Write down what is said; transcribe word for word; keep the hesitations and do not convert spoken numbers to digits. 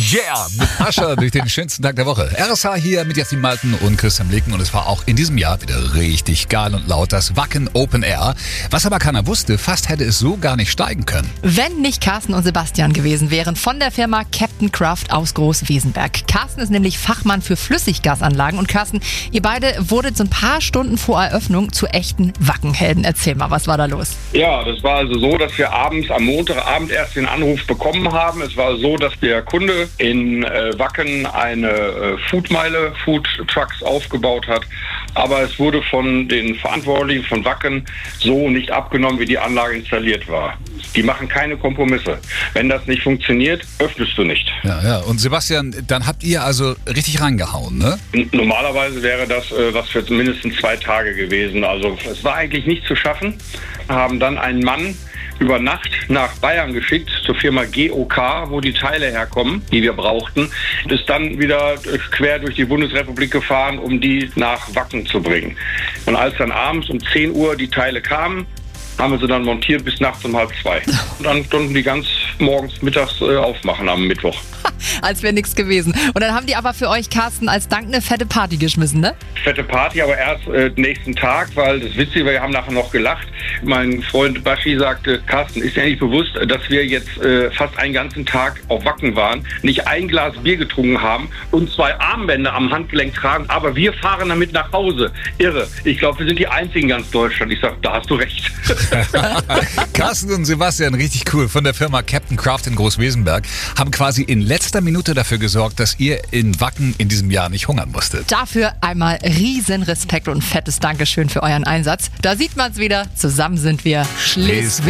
Yeah, mit Ascher durch den schönsten Tag der Woche. R S H hier mit Jasmin Malten und Christian Blicken und es war auch in diesem Jahr wieder richtig geil und laut, das Wacken Open Air. Was aber keiner wusste, fast hätte es so gar nicht steigen können. Wenn nicht Carsten und Sebastian gewesen wären von der Firma Captain Craft aus Groß-Wiesenberg. Carsten ist nämlich Fachmann für Flüssiggasanlagen und Carsten, ihr beide wurdet so ein paar Stunden vor Eröffnung zu echten Wackenhelden. Erzähl mal, was war da los? Ja, das war also so, dass wir abends am Montagabend erst den Anruf bekommen haben. Es war so, dass der Kunde in äh, Wacken eine äh, Foodmeile, Food Trucks aufgebaut hat. Aber es wurde von den Verantwortlichen von Wacken so nicht abgenommen, wie die Anlage installiert war. Die machen keine Kompromisse. Wenn das nicht funktioniert, öffnest du nicht. Ja, ja. Und Sebastian, dann habt ihr also richtig reingehauen, ne? N- Normalerweise wäre das äh, was für mindestens zwei Tage gewesen. Also es war eigentlich nicht zu schaffen. Haben dann einen Mann über Nacht nach Bayern geschickt, zur Firma G O K, wo die Teile herkommen, die wir brauchten. Und ist dann wieder quer durch die Bundesrepublik gefahren, um die nach Wacken zu bringen. Und als dann abends um zehn Uhr die Teile kamen, haben wir sie dann montiert bis nachts um halb zwei. Und dann konnten die ganz morgens, mittags äh, aufmachen am Mittwoch. Als wäre nichts gewesen. Und dann haben die aber für euch, Carsten, als Dank eine fette Party geschmissen, ne? Fette Party, aber erst äh, nächsten Tag, weil das Witzige, wir haben nachher noch gelacht. Mein Freund Baschi sagte, Carsten, ist ja nicht bewusst, dass wir jetzt äh, fast einen ganzen Tag auf Wacken waren, nicht ein Glas Bier getrunken haben und zwei Armbänder am Handgelenk tragen, aber wir fahren damit nach Hause. Irre. Ich glaube, wir sind die Einzigen in ganz Deutschland. Ich sage, da hast du recht. Carsten und Sebastian, richtig cool, von der Firma Captain Craft in Groß-Wiesenberg, haben quasi in letzter Minute dafür gesorgt, dass ihr in Wacken in diesem Jahr nicht hungern musstet. Dafür einmal riesen Respekt und ein fettes Dankeschön für euren Einsatz. Da sieht man's wieder, zusammen sind wir Schleswig.